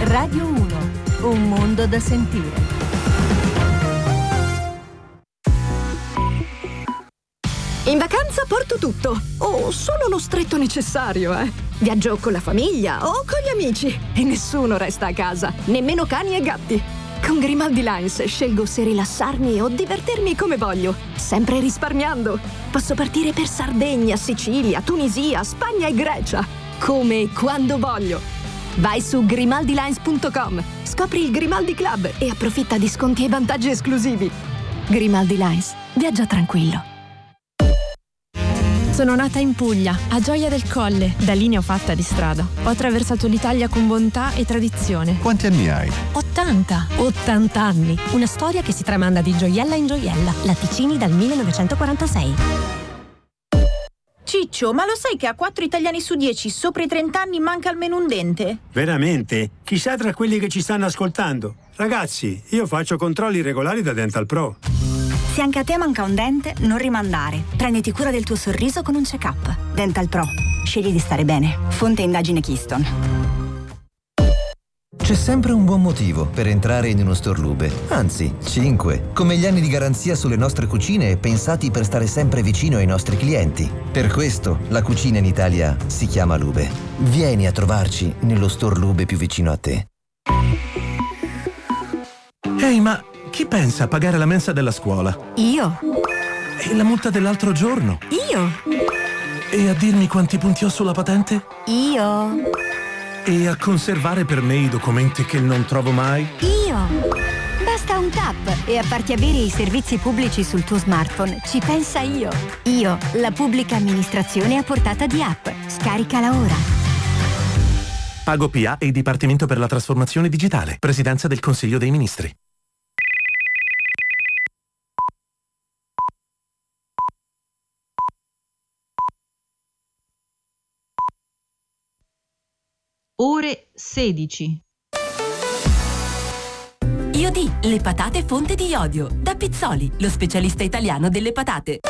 Radio 1, un mondo da sentire. In vacanza porto tutto, o solo lo stretto necessario, Viaggio con la famiglia o con gli amici e nessuno resta a casa, nemmeno cani e gatti. Con Grimaldi Lines scelgo se rilassarmi o divertirmi come voglio, sempre risparmiando. Posso partire per Sardegna, Sicilia, Tunisia, Spagna e Grecia, come e quando voglio. Vai su grimaldilines.com, scopri il Grimaldi Club e approfitta di sconti e vantaggi esclusivi. Grimaldi Lines, viaggia tranquillo. Sono nata in Puglia, a Gioia del Colle. Da lì ne ho fatta di strada. Ho attraversato l'Italia con bontà e tradizione. Quanti anni hai? 80. 80 anni. Una storia che si tramanda di gioiella in gioiella. Latticini dal 1946. Ciccio, ma lo sai che a 4 italiani su 10 sopra i 30 anni manca almeno un dente? Veramente? Chissà tra quelli che ci stanno ascoltando. Ragazzi, io faccio controlli regolari da Dental Pro. Se anche a te manca un dente, non rimandare. Prenditi cura del tuo sorriso con un check-up. Dental Pro. Scegli di stare bene. Fonte indagine Keystone. C'è sempre un buon motivo per entrare in uno store Lube. Anzi, 5. Come gli anni di garanzia sulle nostre cucine pensati per stare sempre vicino ai nostri clienti. Per questo la cucina in Italia si chiama Lube. Vieni a trovarci nello store Lube più vicino a te. Ehi, ma chi pensa a pagare la mensa della scuola? Io. E la multa dell'altro giorno? Io. E a dirmi quanti punti ho sulla patente? Io. E a conservare per me i documenti che non trovo mai? Io. Basta un tap e a farti avere i servizi pubblici sul tuo smartphone. Ci pensa io. Io, la pubblica amministrazione a portata di app. Scaricala ora. Pago PA e Dipartimento per la Trasformazione Digitale. Presidenza del Consiglio dei Ministri. Ore 16. IOD, le patate fonte di iodio. Da Pizzoli, lo specialista italiano delle patate.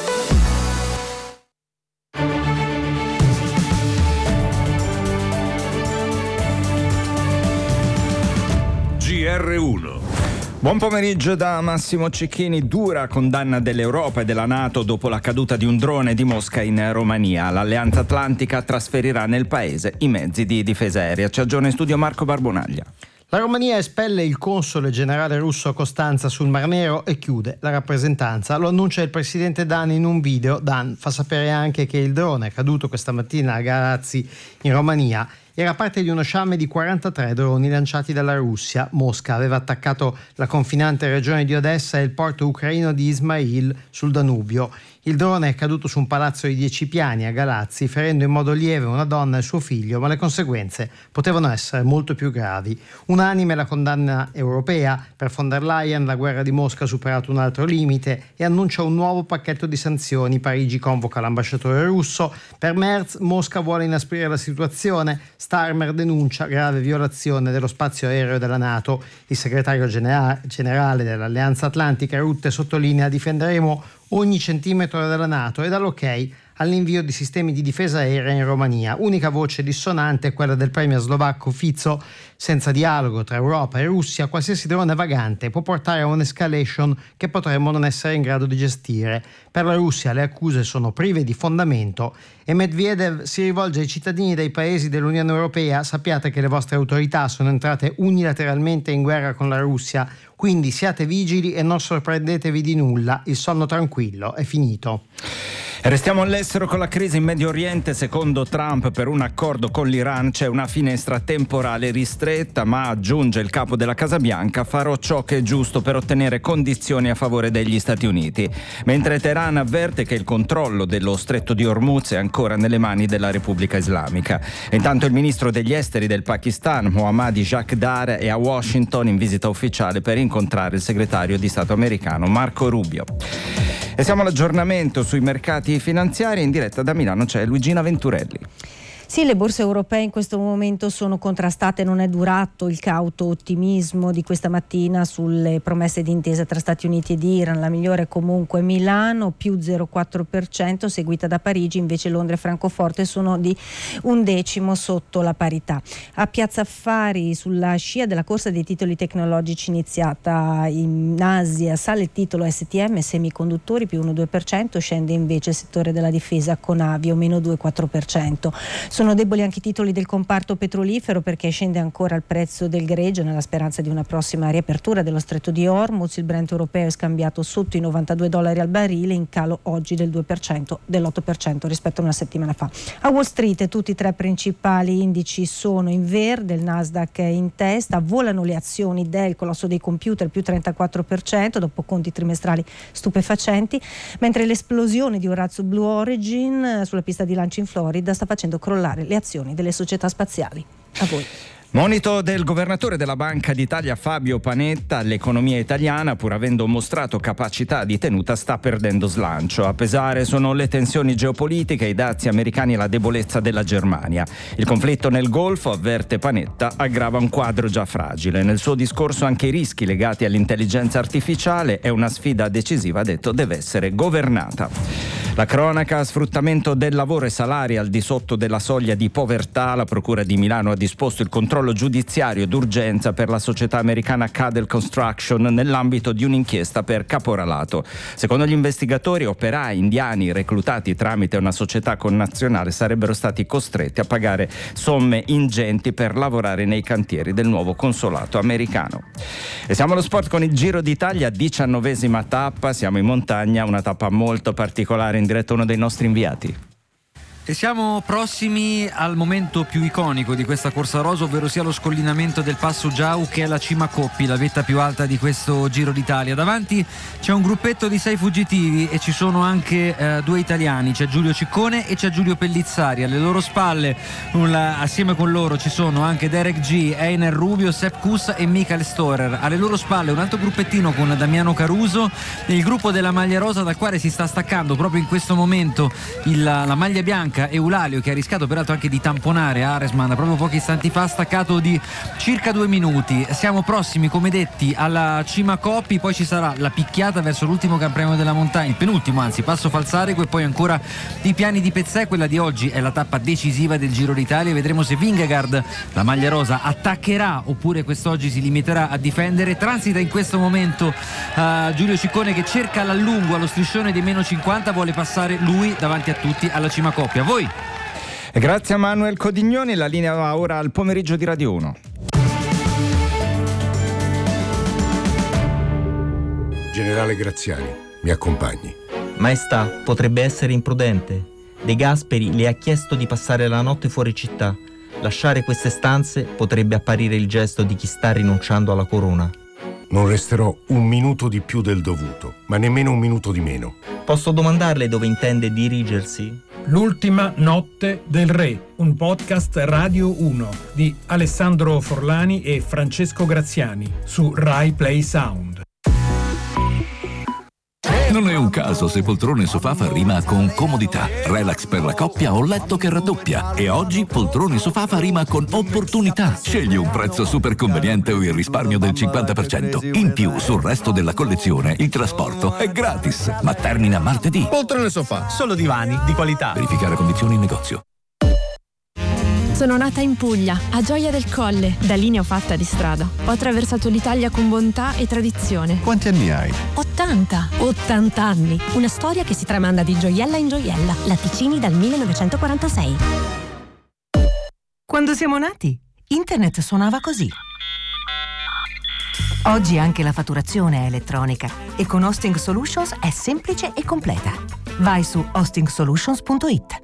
GR1. Buon pomeriggio da Massimo Cecchini. Dura condanna dell'Europa e della NATO dopo la caduta di un drone di Mosca in Romania. L'Alleanza Atlantica trasferirà nel paese i mezzi di difesa aerea. Ci aggiorna in studio Marco Barbonaglia. La Romania espelle il console generale russo a Costanza sul Mar Nero e chiude la rappresentanza. Lo annuncia il presidente Dan in un video. Dan fa sapere anche che il drone caduto questa mattina a Galați in Romania era parte di uno sciame di 43 droni lanciati dalla Russia. Mosca aveva attaccato la confinante regione di Odessa e il porto ucraino di Ismail sul Danubio. Il drone è caduto su un palazzo di 10 piani a Galați, ferendo in modo lieve una donna e suo figlio, ma le conseguenze potevano essere molto più gravi. Unanime la condanna europea. Per von der Leyen la guerra di Mosca ha superato un altro limite e annuncia un nuovo pacchetto di sanzioni. Parigi convoca l'ambasciatore russo. Per Merz, Mosca vuole inasprire la situazione. Starmer denuncia grave violazione dello spazio aereo della NATO. Il segretario generale dell'Alleanza Atlantica, Rutte, sottolinea: difenderemo ogni centimetro della NATO e dall'ok all'invio di sistemi di difesa aerea in Romania. Unica voce dissonante è quella del premier slovacco Fico. Senza dialogo tra Europa e Russia, qualsiasi drone vagante può portare a un'escalation che potremmo non essere in grado di gestire. Per la Russia le accuse sono prive di fondamento e Medvedev si rivolge ai cittadini dei paesi dell'Unione Europea: sappiate che le vostre autorità sono entrate unilateralmente in guerra con la Russia, quindi siate vigili e non sorprendetevi di nulla, il sonno tranquillo è finito. Restiamo all'estero con la crisi in Medio Oriente. Secondo Trump, per un accordo con l'Iran c'è una finestra temporale ristretta, ma aggiunge il capo della Casa Bianca: farò ciò che è giusto per ottenere condizioni a favore degli Stati Uniti. Mentre Teheran avverte che il controllo dello stretto di Hormuz è ancora nelle mani della Repubblica Islamica. Intanto il ministro degli esteri del Pakistan, Mohammadi Jaqdar, è a Washington in visita ufficiale per incontrare il segretario di Stato americano Marco Rubio. E siamo all'aggiornamento sui mercati finanziari. In diretta da Milano c'è Luigina Venturelli. Sì, le borse europee in questo momento sono contrastate, non è durato il cauto ottimismo di questa mattina sulle promesse di intesa tra Stati Uniti ed Iran. La migliore comunque Milano, più 0,4%, seguita da Parigi, invece Londra e Francoforte sono di 1/10 sotto la parità. A Piazza Affari, sulla scia della corsa dei titoli tecnologici iniziata in Asia, sale il titolo STM Semiconduttori più 1,2%, scende invece il settore della difesa con Avio meno 2,4%. Sono deboli anche i titoli del comparto petrolifero perché scende ancora il prezzo del greggio nella speranza di una prossima riapertura dello stretto di Hormuz. Il Brent europeo è scambiato sotto i $92 al barile, in calo oggi dell'8% rispetto a una settimana fa. A Wall Street tutti i tre principali indici sono in verde, il Nasdaq è in testa, volano le azioni del colosso dei computer più 34% dopo conti trimestrali stupefacenti, mentre l'esplosione di un razzo Blue Origin sulla pista di lancio in Florida sta facendo crollare le azioni delle società spaziali. A voi. Monito del governatore della Banca d'Italia Fabio Panetta: l'economia italiana, pur avendo mostrato capacità di tenuta, sta perdendo slancio. A pesare sono le tensioni geopolitiche, i dazi americani e la debolezza della Germania. Il conflitto nel Golfo, avverte Panetta, aggrava un quadro già fragile. Nel suo discorso anche i rischi legati all'intelligenza artificiale. È una sfida decisiva, ha detto, deve essere governata. La cronaca: sfruttamento del lavoro e salari al di sotto della soglia di povertà. La Procura di Milano ha disposto il controllo giudiziario d'urgenza per la società americana Cadel Construction nell'ambito di un'inchiesta per caporalato. Secondo gli investigatori, operai indiani reclutati tramite una società connazionale sarebbero stati costretti a pagare somme ingenti per lavorare nei cantieri del nuovo consolato americano. E siamo allo sport con il Giro d'Italia, 19ª tappa, siamo in montagna, una tappa molto particolare, in diretta uno dei nostri inviati. E siamo prossimi al momento più iconico di questa corsa rosa, ovvero sia lo scollinamento del Passo Giau, che è la cima Coppi, la vetta più alta di questo Giro d'Italia. Davanti c'è un gruppetto di 6 fuggitivi e ci sono anche 2 italiani, c'è Giulio Ciccone e c'è Giulio Pellizzari. Alle loro spalle, assieme con loro, ci sono anche Derek G, Einer Rubio, Sepp Kuss e Michael Storer. Alle loro spalle un altro gruppettino con Damiano Caruso e il gruppo della maglia rosa, dal quale si sta staccando proprio in questo momento la maglia bianca, Eulalio, che ha rischiato peraltro anche di tamponare Aresman proprio pochi istanti fa, staccato di circa 2 minuti. Siamo prossimi, come detti, alla cima Coppi, poi ci sarà la picchiata verso l'ultimo Gran Premio della Montagna, il penultimo anzi, Passo Falzarego, e poi ancora i piani di Pezzè. Quella di oggi è la tappa decisiva del Giro d'Italia. Vedremo se Vingegaard, la maglia rosa, attaccherà oppure quest'oggi si limiterà a difendere. Transita in questo momento Giulio Ciccone, che cerca l'allungo allo striscione dei meno 50, vuole passare lui davanti a tutti alla cima Coppi. A voi. Grazie a Manuel Codignoni, la linea va ora al pomeriggio di Radio 1. Generale Graziani, mi accompagni. Maestà, potrebbe essere imprudente. De Gasperi le ha chiesto di passare la notte fuori città. Lasciare queste stanze potrebbe apparire il gesto di chi sta rinunciando alla corona. Non resterò un minuto di più del dovuto, ma nemmeno un minuto di meno. Posso domandarle dove intende dirigersi? L'ultima notte del re, un podcast Radio 1 di Alessandro Forlani e Francesco Graziani su Rai Play Sound. Non è un caso se poltrone sofà fa rima con comodità, relax per la coppia o letto che raddoppia. E oggi poltrone sofà fa rima con opportunità. Scegli un prezzo super conveniente o il risparmio del 50%. In più, sul resto della collezione, il trasporto è gratis. Ma termina martedì. Poltrone sofà, solo divani di qualità. Verificare condizioni in negozio. Sono nata in Puglia, a Gioia del Colle. Da lì ne ho fatta di strada. Ho attraversato l'Italia con bontà e tradizione. Quanti anni hai? 80. 80 anni. Una storia che si tramanda di gioiella in gioiella. Latticini dal 1946. Quando siamo nati, internet suonava così. Oggi anche la fatturazione è elettronica e con Hosting Solutions è semplice e completa. Vai su hostingsolutions.it.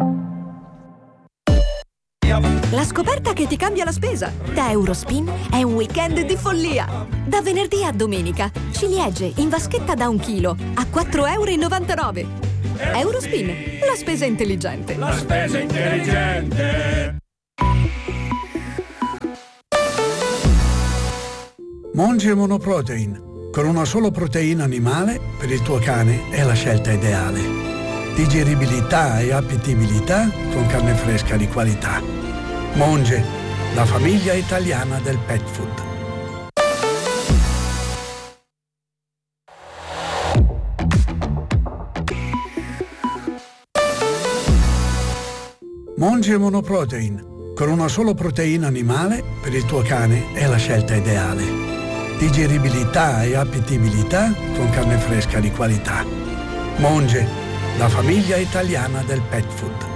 La scoperta che ti cambia la spesa. Da Eurospin è un weekend di follia. Da venerdì a domenica, ciliegie in vaschetta da 1 chilo a 4,99 €. Eurospin, la spesa intelligente. La spesa intelligente. Monge Monoprotein. Con una sola proteina animale, per il tuo cane è la scelta ideale. Digeribilità e appetibilità con carne fresca di qualità. Monge, la famiglia italiana del pet food. Monge Monoprotein. Con una sola proteina animale, per il tuo cane è la scelta ideale. Digeribilità e appetibilità con carne fresca di qualità. Monge, la famiglia italiana del pet food.